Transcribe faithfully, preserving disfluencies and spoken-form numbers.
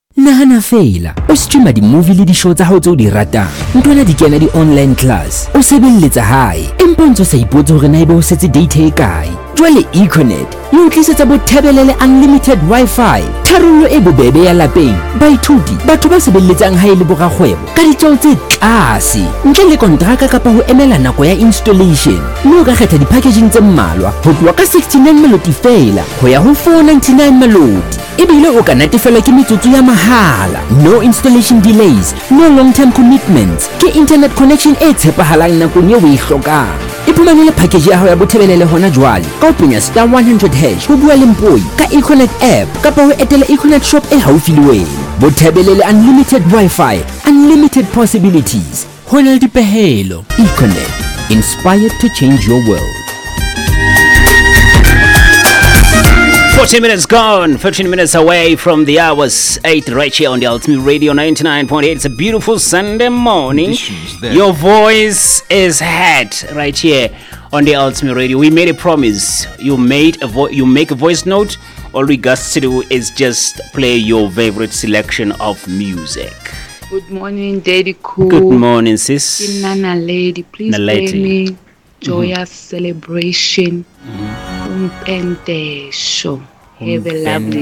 Nahana feela o streama di-movie le di-show tsa hao tse o di ratang nthwana di kena di-online class o sebelletsa hae empa ntse o sa ipotse hore na ebe o setse data e kae. Jwale Econet e o tlisetsa bothebelele unlimited Wi-Fi, tharollo e bobebe ya lapeng, baithuti, batho ba sebelletsang hae le borakgwebo ka ditjeo tse tlase ntle le kontraka kapa ho emela nako ya installation. Mme o ka kgetha di-packaging tse mmalwa ho tloha ka sixty-nine melodi fela ho ya ho four ninety-nine melodi. Ebile o ka natefelwa ke metsotso ya mahala, no installation delays, no long-term commitments, ke internet connection e tshepahalang nakong eo o e hlokang. Iphumanele package ya hao ya bothebelele hona jwale ka ho penya star one hundred hash ho bua le Mpoi ka Econet app kapa ho etela Econet shop e haufi le wena. Bothebelele unlimited Wi-Fi, unlimited possibilities, ho na le dipehelo. Econet, inspired to change your world. fourteen minutes gone, fifteen minutes away from the hours eight right here on the Ultimate Radio ninety-nine point eight. It's a beautiful Sunday morning. Your voice is heard right here on the Ultimate Radio. We made a promise. You made a vo- you make a voice note. All we got to do is just play your favorite selection of music. Good morning, Daddy Cool. Good morning, sis. Nana Lady, please Naledi. play me Joyous mm-hmm. Celebration. Mm-hmm. Umpente show. Have a lovely